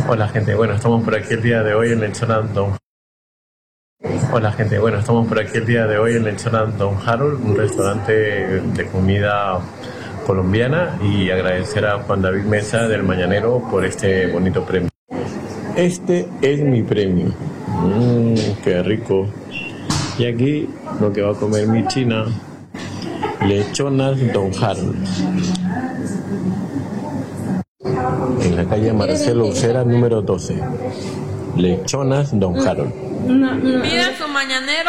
Hola gente, bueno, estamos por aquí el día de hoy en Lechona Don. Hola gente, bueno, estamos por aquí el día de hoy en Lechona Don Harold, un restaurante de comida colombiana, y agradecer a Juan David Mesa del Mañanero por este bonito premio. Este es mi premio. Qué rico. Y aquí lo que va a comer mi china, Lechonas Don Harold, en la calle Marcelo Ucera número 12. Lechonas Don Harold. Pida su mañanero.